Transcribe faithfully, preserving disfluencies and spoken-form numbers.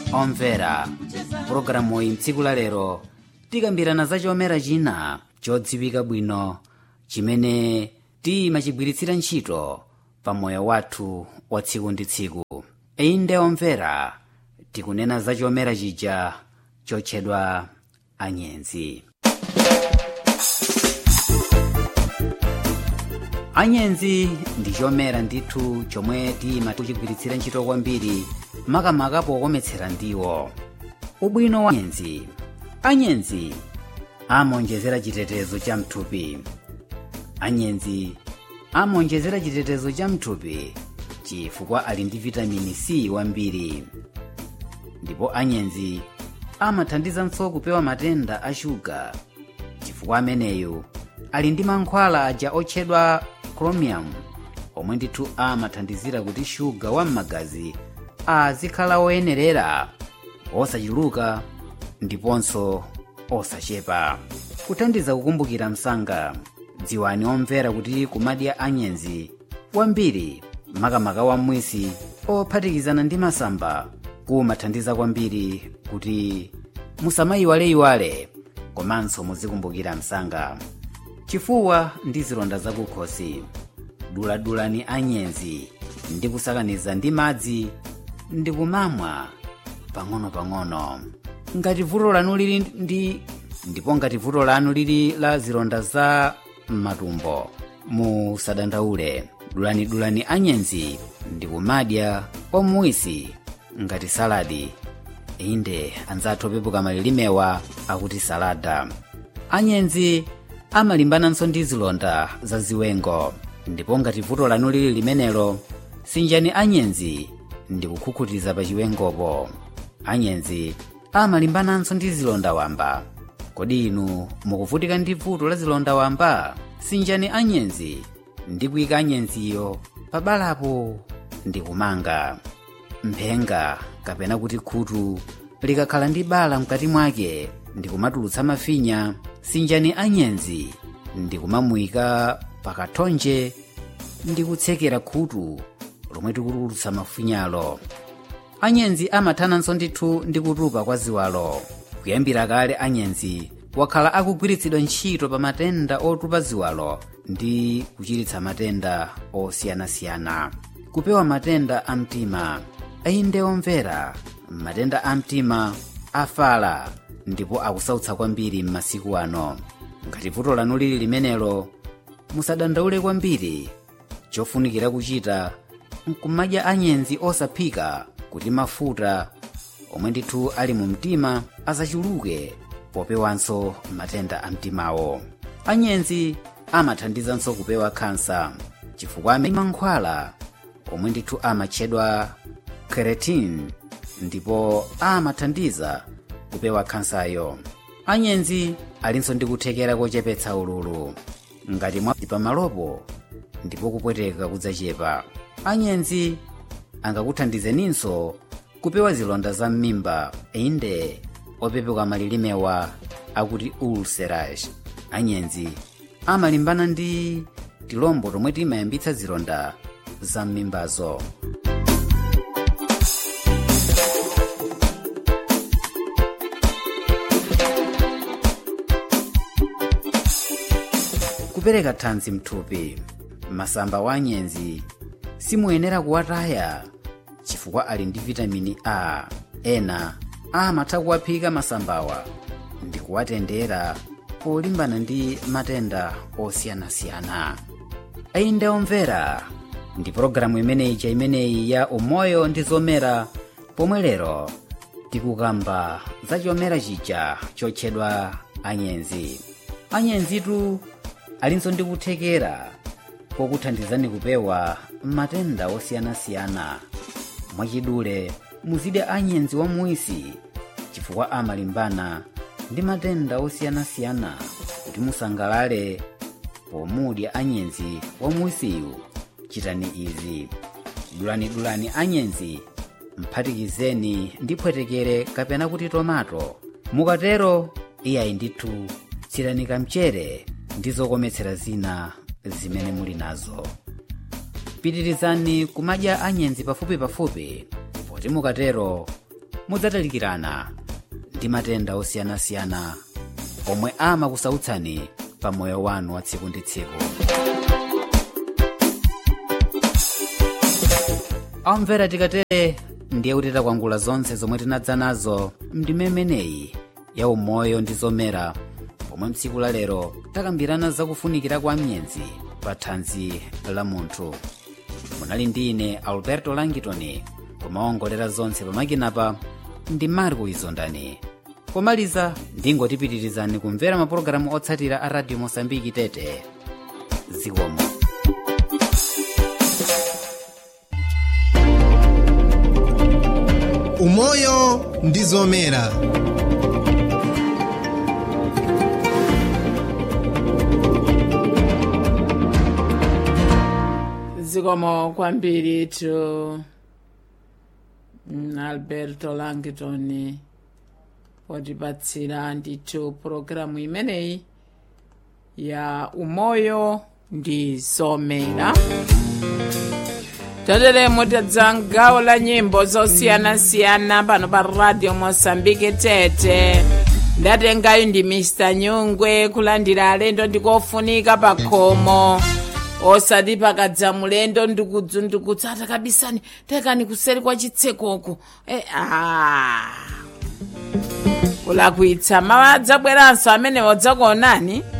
omvera pulogalamu iyi mtsiku la lero tikambirana za chomera china chodziwika bwino chimene timachigwiritsira ntchito pa moyo wathu wa tsiku ndi tsiku. Inde omvera, tikunena za chomera chija chotchedwa anyenzi. Anyenzi ndi chomera ndithu chomwe timachigwiritsira ntchito kwambiri makamaka pokometsera ndiwo. Ubwino wa anyenzi: anyenzi amonjezera chitetezo cha mthupi. Anyenzi amonjezera chitetezo cha mthupi chifukwa ali ndi vitamini C wambiri. Ndipo anyenzi amathandizanso kupewa matenda a shuga chifukwa ameneyu ali ndi mankhwala aja otchedwa chromium, omwe ndithu amathandizira kuti shuga wa m'magazi azikhala oyenerera, osachuluka ndiponso osachepa. Kuthandiza kukumbukira msanga, dziwani omvera kuti kumadya anyenzi wambiri makamaka wamwisi ophatikizana ndi masamba kumathandiza kwambiri kuti musamayiwaleyiwale komanso muzikumbukira msanga. Chifuwa ndi zilonda zakukhosi: duladulani anyenzi ndi kusakaniza ndi madzi ndi kumamwa pang'ono-pang'ono. Ngati vuto lanu lili ndi ndipo ngati vuto lanu lili la zilonda za matumbo, musadandaule. Dulani dulani anyenzi ndi kumadya omuwisi ngati saladi. Inde anzathu opepuka malilimewa akuti salada. Anyenzi amalimbananso ndi zilonda za ziwengo, ndipo ngati vuto lanu lili limenelo, sinjani anyenzi ndi kukhukhutiza pa chiwengopo. Anyenzi amalimbananso ndi zilonda wamba. Kodi inu mukuvutika ndi vuto la zilonda wamba? Sinjani anyenzi ndi kuyika anyenziyo pabalapo ndi kumanga. Mphenga kapena kuti khutu likakhala ndi bala mkati mwake ndi kumatulutsa mafinya, sinjani anyenzi ndi kumamuyika pakathonje ndi kutsekera khutu lomwe tikutulutsa mafinyalo. Anyenzi amathananso ndithu ndi kutupa kwa ziwalo. Kuyambira kale anyenzi wakhala akugwiritsidwa ntchito pa matenda otupa ziwalo ndi kuchiritsa matenda osiyanasiyana. Kupewa matenda a mtima: inde omvera, matenda a mtima afala ndipo akusautsa kwambiri m'masiku ano. Ngati vuto lanu lili limenelo, musadandaule kwambiri. Chofunikira kuchita nkumadya anyenzi osaphika kuti mafuta omwe ndithu ali mu mtima asachuluke popewanso matenda a mtimawo. Anyenzi amathandizanso kupewa khansa chifukwa ali ndi mankhwala omwe ndithu amatchedwa keratin, ndipo amathandiza kupewa khansayo. Anyenzi alinso ndi kuthekera kochepetsa ululu ngati mwa pamalopo ndipo kupweteka kudzachepa. Anyenzi angakuthandizeninso kupewa zilonda za m'mimba. Inde opepuka malilimewa akuti ulcerage. Anyenzi amalimbana ndi tilombo tomwe timayambitsa zilonda za m'mimbazo. Kupereka thanzi mthupi: masamba wa anyenzi simuyenera kuwataya chifukwa ali ndi vitamini A. Ena amatha kuwaphika masambawa ndi kuwatendera polimbana ndi matenda osiyanasiyana. Inde omvera, ndi pologalamu imeneyi cha imeneyi ya umoyo ndi zomera, pomwe lero tikukamba za chomera chija chotchedwa anyenzi. Anyenzitu alinso ndi kuthekera kokuthandizani kupewa matenda osiyanasiyana. Mwachidule muzidya anyenzi wamuwisi chifukwa amalimbana ndi matenda osiyanasiyana kuti musangalale pomudya anyenzi wamuwisiyu. Chitani izi: dulani dulani anyenzi, mphatikizeni ndi phwetekere kapena kuti tomato. Mukatero iyayi ndithu tsirani kamchere ndi zokometsera zina zimene muli nazo. Pitirizani kumadya anyenzi pafupi pafupi, poti mukatero mudzatalikirana ndi matenda osiyanasiyana omwe amakusautsani pa moyo wanu wa tsiku ndi tsiku. Amvera tikatere ndiye kuti takwangula zonse zomwe tinadza nazo mdimemeneyi ya umoyo ndi zomera, pomwe mtsiku la lero takambirana zakufunikira kwa myenzi pa thanzi la munthu. Munali ndi ine Alberto Langitoni, kumaongolera zonse pamakinapa ndi Marco Izondani. Pomaliza ndingotipitirizani kumvera mapulogalamu otsatira a Radio Mosambiki Tete. Zikomo. Umoyo ndi zomera. Zikomo kwambiri tu Alberto Langitoni potipatsira nditu programu imeneyi ya umoyo ndi zomera. Tatere mutadza gawo la nyimbo zosiyanasiyana pano pa Radio Mosambiki Tete. Ndatengayo ndi Mister Nyungwe kulandira alendo ndikofunika pa khomo. Osati pakadza mulendo ndikudzundukutsata kabisani tekani kuseri kwa chitsekoko. Eh ah. Kulakwitsa mawadza bweranso amene wadzakuonani.